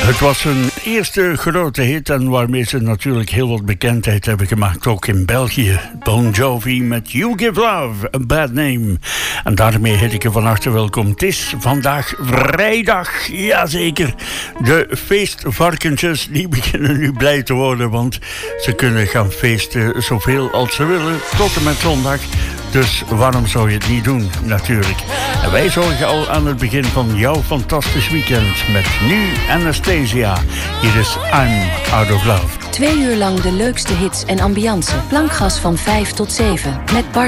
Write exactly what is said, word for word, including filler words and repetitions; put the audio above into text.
Het was hun eerste grote hit en waarmee ze natuurlijk heel wat bekendheid hebben gemaakt, ook in België. Bon Jovi met You Give Love a Bad Name. En daarmee heet ik je van harte welkom. Het is vandaag vrijdag, jazeker. De feestvarkentjes die beginnen nu blij te worden, want ze kunnen gaan feesten zoveel als ze willen, tot en met zondag. Dus waarom zou je het niet doen, natuurlijk. En wij zorgen al aan het begin van jouw fantastisch weekend met nu Anastasia. Hier is I'm Out of Love. Twee uur lang de leukste hits en ambiance. Plankgas van vijf tot zeven met Bart